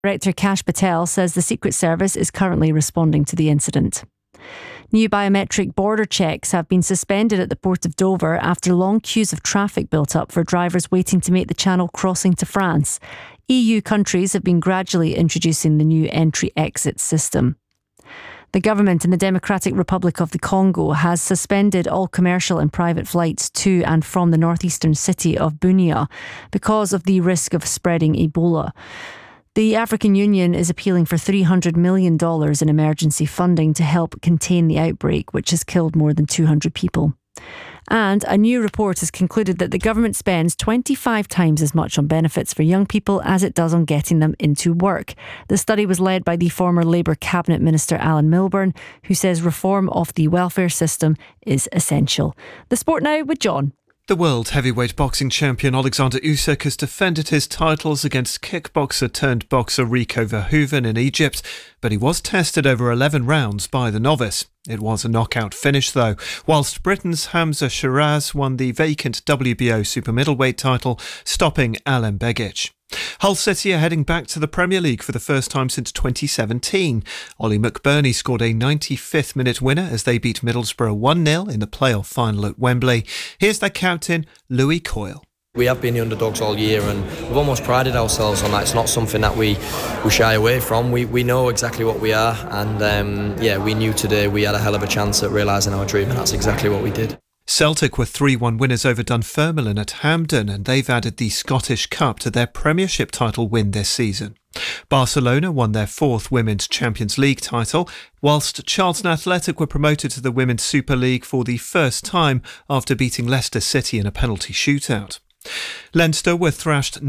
Director Kash Patel says the Secret Service is currently responding to the incident. New biometric border checks have been suspended at the Port of Dover after long queues of traffic built up for drivers waiting to make the Channel crossing to France. EU countries have been gradually introducing the new entry-exit system. The government in the Democratic Republic of the Congo has suspended all commercial and private flights to and from the northeastern city of Bunia because of the risk of spreading Ebola. The African Union is appealing for $300 million in emergency funding to help contain the outbreak, which has killed more than 200 people. And a new report has concluded that the government spends 25 times as much on benefits for young people as it does on getting them into work. The study was led by the former Labour Cabinet Minister Alan Milburn, who says reform of the welfare system is essential. The Sport Now with John. The world heavyweight boxing champion Alexander Usyk has defended his titles against kickboxer-turned-boxer Rico Verhoeven in Egypt, but he was tested over 11 rounds by the novice. It was a knockout finish though, whilst Britain's Hamza Shiraz won the vacant WBO super middleweight title, stopping Alen Begic. Hull City are heading back to the Premier League for the first time since 2017. Ollie McBurney scored a 95th minute winner as they beat Middlesbrough 1-0 in the playoff final at Wembley. Here's their captain, Louis Coyle. We have been the underdogs all year and we've almost prided ourselves on that. It's not something that we shy away from. We know exactly what we are and we knew today we had a hell of a chance at realising our dream and that's exactly what we did. Celtic were 3-1 winners over Dunfermline at Hampden and they've added the Scottish Cup to their Premiership title win this season. Barcelona won their fourth Women's Champions League title, whilst Charlton Athletic were promoted to the Women's Super League for the first time after beating Leicester City in a penalty shootout. Leinster were thrashed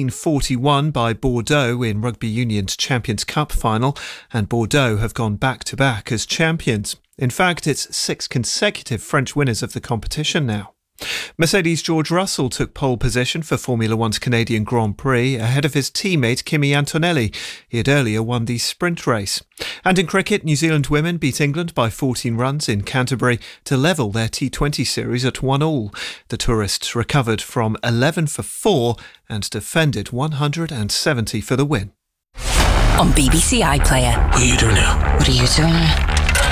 1941 by Bordeaux in Rugby Union's Champions Cup final, and Bordeaux have gone back-to-back as champions. In fact, it's 6 consecutive French winners of the competition now. Mercedes' George Russell took pole position for Formula One's Canadian Grand Prix ahead of his teammate Kimi Antonelli. He had earlier won the sprint race. And in cricket, New Zealand women beat England by 14 runs in Canterbury to level their T20 series at 1-1. The tourists recovered from 11 for 4 and defended 170 for the win. On BBC iPlayer. What are you doing now? What are you doing?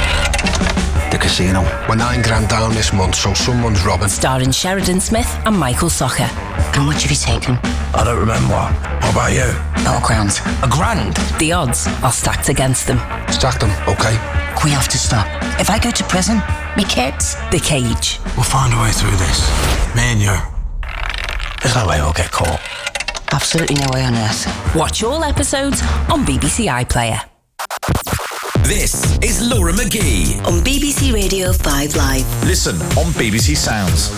The casino. We're $9,000 down this month, so someone's robbing. Starring Sheridan Smith and Michael Socher. How much have you taken? I don't remember. What about you? Not £1,000. £1,000? The odds are stacked against them. Stack them, okay. We have to stop. If I go to prison, me kids. The Cage. We'll find a way through this. Me and you. There's no way we'll get caught. Absolutely no way on earth. Watch all episodes on BBC iPlayer. This is Laura McGee on BBC Radio 5 Live. Listen on BBC Sounds.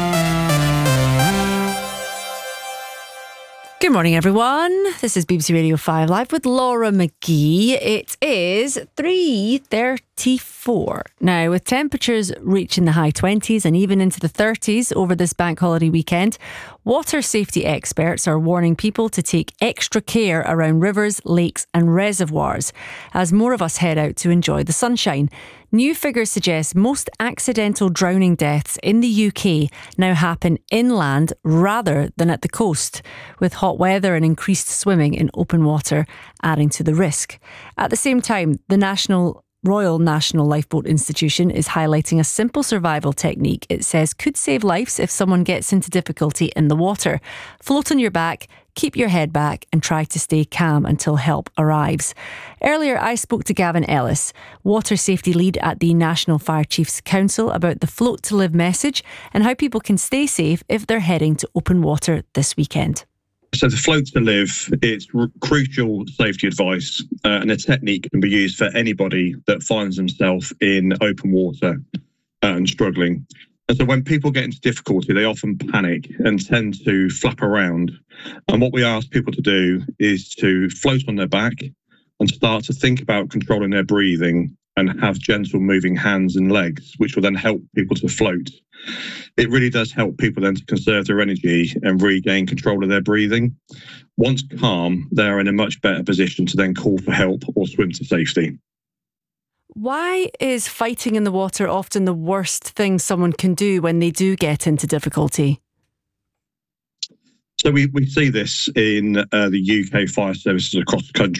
Good morning, everyone. This is BBC Radio 5 Live with Laura McGee. It is 3:34. Now, with temperatures reaching the high 20s and even into the 30s over this bank holiday weekend, water safety experts are warning people to take extra care around rivers, lakes and reservoirs as more of us head out to enjoy the sunshine. New figures suggest most accidental drowning deaths in the UK now happen inland rather than at the coast, with hot weather and increased swimming in open water adding to the risk. At the same time, the Royal National Lifeboat Institution is highlighting a simple survival technique it says could save lives if someone gets into difficulty in the water. Float on your back, keep your head back and try to stay calm until help arrives. Earlier, I spoke to Gavin Ellis, water safety lead at the National Fire Chiefs Council, about the Float to Live message and how people can stay safe if they're heading to open water this weekend. So the Float to Live, it's crucial safety advice and a technique can be used for anybody that finds themselves in open water and struggling. And so when people get into difficulty, they often panic and tend to flap around. And what we ask people to do is to float on their back and start to think about controlling their breathing and have gentle moving hands and legs, which will then help people to float. It really does help people then to conserve their energy and regain control of their breathing. Once calm, they're in a much better position to then call for help or swim to safety. Why is fighting in the water often the worst thing someone can do when they do get into difficulty? So we see this in the UK fire services across the country.